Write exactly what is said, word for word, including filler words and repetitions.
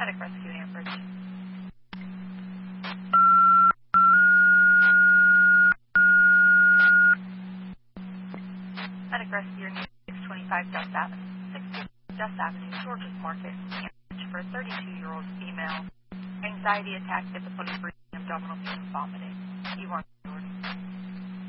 Medic Rescue Amherst. Medic Rescue near six twenty-five Dust Avenue, six twenty-five Dust Avenue, Georges Market, Cambridge, for a thirty-two-year-old female. Anxiety attack, difficulty breathing, abdominal pain, vomiting. You want